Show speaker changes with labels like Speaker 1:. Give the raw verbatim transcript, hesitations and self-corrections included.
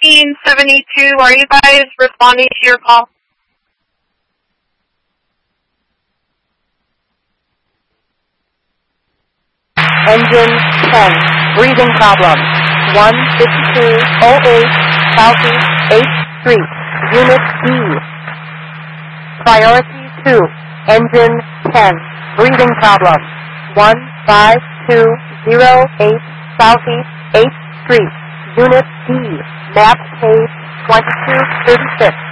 Speaker 1: thirteen seventy-two, are you guys responding to your call?
Speaker 2: Engine ten, breathing problem. one fifty-two oh eight Southeast eighth Street, Unit D. Priority two, Engine ten, breathing problem. one five two oh eight Southeast eighth Street, Unit D. Map page twenty-two thirty-six.